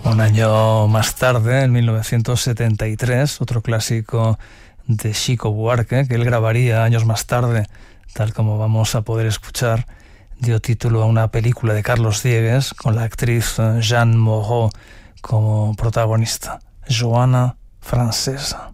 Un año más tarde, en 1973, otro clásico de Chico Buarque, que él grabaría años más tarde, tal como vamos a poder escuchar, dio título a una película de Carlos Diegues con la actriz Jeanne Moreau como protagonista, Joana Francesa.